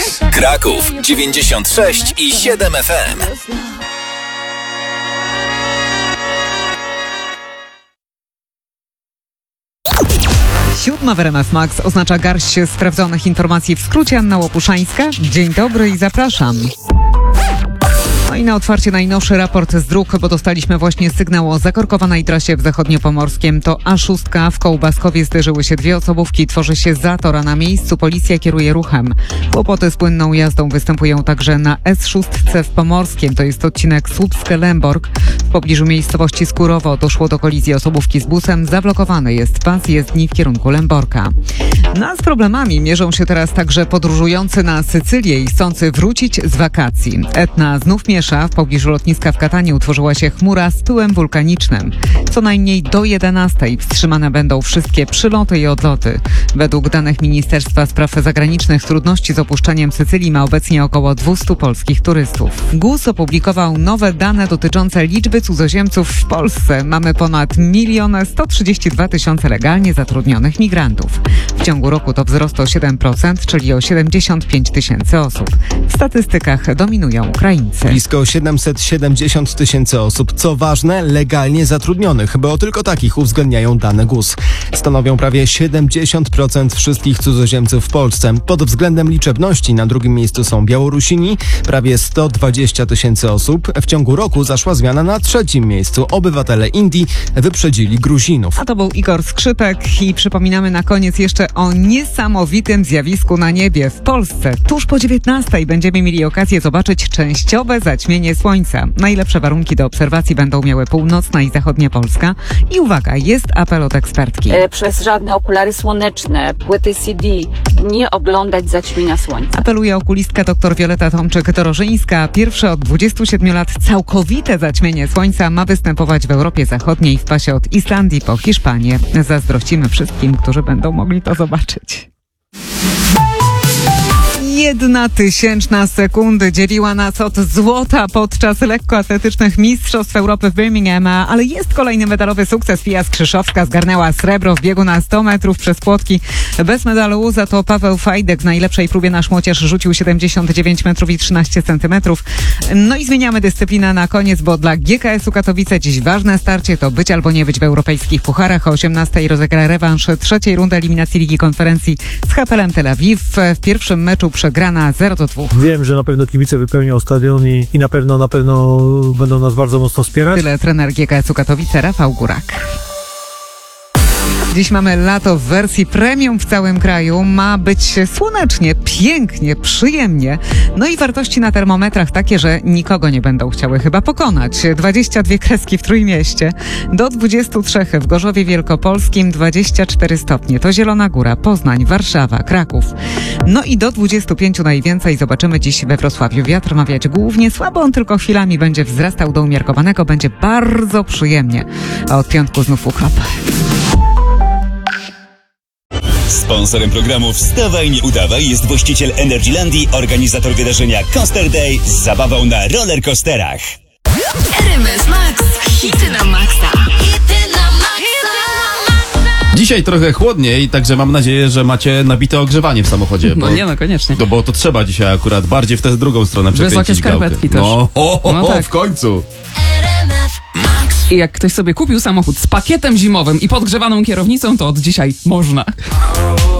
Kraków 96 i 7 FM. Siódma w RMF Max oznacza garść sprawdzonych informacji. W skrócie Anna Łopuszańska. Dzień dobry i zapraszam. No i na otwarcie najnowszy raport z dróg, bo dostaliśmy właśnie sygnał o zakorkowanej trasie w Zachodniopomorskiem. To A6 w Kołbaskowie zderzyły się dwie osobówki, tworzy się zator, a na miejscu policja kieruje ruchem. Kłopoty z płynną jazdą występują także na S6 w Pomorskiem, to jest odcinek Słupsk-Lęborg. W pobliżu miejscowości Skurowo doszło do kolizji osobówki z busem, zablokowany jest pas jezdni w kierunku Lęborka. No a z problemami mierzą się teraz także podróżujący na Sycylię i chcący wrócić z wakacji. Etna znów miesza. W pobliżu lotniska w Katanie utworzyła się chmura z pyłem wulkanicznym. Co najmniej do 11:00 wstrzymane będą wszystkie przyloty i odloty. Według danych Ministerstwa Spraw Zagranicznych trudności z opuszczeniem Sycylii ma obecnie około 200 polskich turystów. GUS opublikował nowe dane dotyczące liczby cudzoziemców w Polsce. Mamy ponad 1 132 000 legalnie zatrudnionych migrantów. W ciągu roku to wzrost o 7%, czyli o 75 000 osób. W statystykach dominują Ukraińcy. Blisko 770 000 osób, co ważne, legalnie zatrudnionych, bo tylko takich uwzględniają dane GUS. Stanowią prawie 70% wszystkich cudzoziemców w Polsce. Pod względem liczebności na drugim miejscu są Białorusini, prawie 120 000 osób. W ciągu roku zaszła zmiana na trzecim miejscu. Obywatele Indii wyprzedzili Gruzinów. A to był Igor Skrzypek i przypominamy na koniec jeszcze o niesamowitym zjawisku na niebie. W Polsce tuż po 19:00 będziemy mieli okazję zobaczyć częściowe zaćmienie słońca. Najlepsze warunki do obserwacji będą miały północna i zachodnia Polska. I uwaga, jest apel od ekspertki. Przez żadne okulary słoneczne, płyty CD nie oglądać zaćmienia słońca. Apeluje okulistka dr Wioleta Tomczyk-Dorożyńska. Pierwsze od 27 lat całkowite zaćmienie słońca ma występować w Europie Zachodniej w pasie od Islandii po Hiszpanię. Zazdrościmy wszystkim, którzy będą mogli to zobaczyć. 0,01 sekundy dzieliła nas od złota podczas lekkoatletycznych Mistrzostw Europy w Birmingham, ale jest kolejny medalowy sukces. Fia Skrzyszowska zgarnęła srebro w biegu na 100 metrów przez płotki. Bez medalu za to Paweł Fajdek w najlepszej próbie na szmocierz rzucił 79 metrów i 13 centymetrów. No i zmieniamy dyscyplinę na koniec, bo dla GKS-u Katowice dziś ważne starcie to być albo nie być w europejskich pucharach. O 18:00 rozegra rewanż trzeciej rundy eliminacji Ligi Konferencji z HPL-em Tel Awiw. W pierwszym meczu przegrana 0-2. Wiem, że na pewno kibice wypełnią stadion i na pewno będą nas bardzo mocno wspierać. Tyle trener GKS-u Katowice Rafał Górak. Dziś mamy lato w wersji premium w całym kraju. Ma być słonecznie, pięknie, przyjemnie. No i wartości na termometrach takie, że nikogo nie będą chciały chyba pokonać. 22 kreski w Trójmieście, do 23 w Gorzowie Wielkopolskim, 24 stopnie. To Zielona Góra, Poznań, Warszawa, Kraków. No i do 25 najwięcej zobaczymy dziś we Wrocławiu. Wiatr ma wiać głównie słabo, on tylko chwilami będzie wzrastał do umiarkowanego. Będzie bardzo przyjemnie. A od piątku znów uchrop. Sponsorem programu Wstawaj, nie udawaj jest właściciel Energylandii, organizator wydarzenia Coaster Day z zabawą na rollercoasterach. RMF Max, hity na maksa. Dzisiaj trochę chłodniej, także mam nadzieję, że macie nabite ogrzewanie w samochodzie. No nie, no koniecznie. No bo to trzeba dzisiaj akurat bardziej w tę drugą stronę przekręcić Wysokie skarpetki gałkę. też. No, tak. w końcu. I jak ktoś sobie kupił samochód z pakietem zimowym i podgrzewaną kierownicą, to od dzisiaj można.